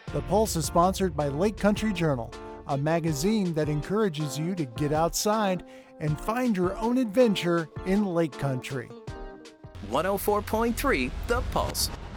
The Pulse is sponsored by Lake Country Journal, a magazine that encourages you to get outside and find your own adventure in Lake Country. 104.3 The Pulse.